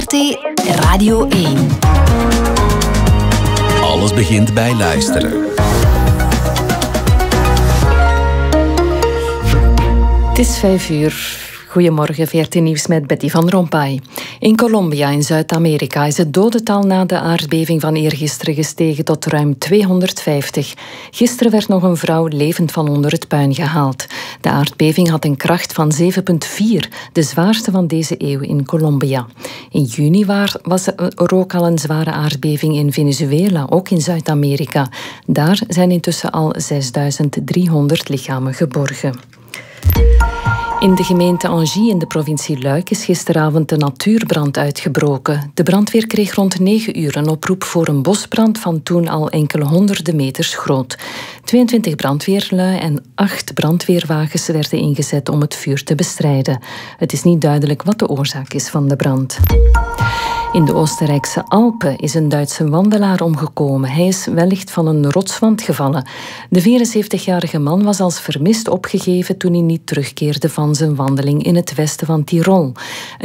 VRT Radio 1. Alles begint bij luisteren. Het is 5:00. Goedemorgen, VRT Nieuws met Betty van Rompuy. In Colombia in Zuid-Amerika is het dodental na de aardbeving van eergisteren gestegen tot ruim 250. Gisteren werd nog een vrouw levend van onder het puin gehaald. De aardbeving had een kracht van 7,4, de zwaarste van deze eeuw in Colombia. In juni was er ook al een zware aardbeving in Venezuela, ook in Zuid-Amerika. Daar zijn intussen al 6.300 lichamen geborgen. In de gemeente Angy in de provincie Luik is gisteravond een natuurbrand uitgebroken. De brandweer kreeg rond 9 uur een oproep voor een bosbrand van toen al enkele honderden meters groot. 22 brandweerlui en 8 brandweerwagens werden ingezet om het vuur te bestrijden. Het is niet duidelijk wat de oorzaak is van de brand. In de Oostenrijkse Alpen is een Duitse wandelaar omgekomen. Hij is wellicht van een rotswand gevallen. De 74-jarige man was als vermist opgegeven toen hij niet terugkeerde van zijn wandeling in het westen van Tirol.